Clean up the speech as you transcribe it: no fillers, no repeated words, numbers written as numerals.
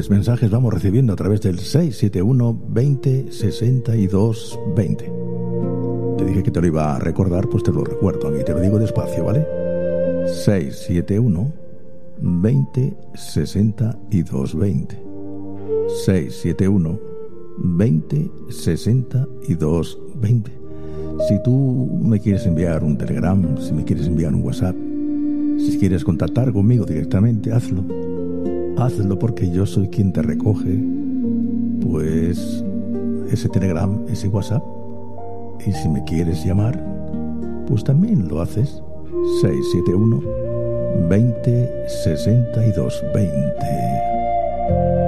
pues mensajes vamos recibiendo a través del 671 20 62 20. Te dije que te lo iba a recordar, pues te lo recuerdo y te lo digo despacio, ¿vale? 671 20 62 20. 671 20 62 20. Si tú me quieres enviar un Telegram, si me quieres enviar un WhatsApp, si quieres contactar conmigo directamente, hazlo. Hazlo, porque yo soy quien te recoge pues ese Telegram, ese WhatsApp. Y si me quieres llamar, pues también lo haces. 671 20 62 20.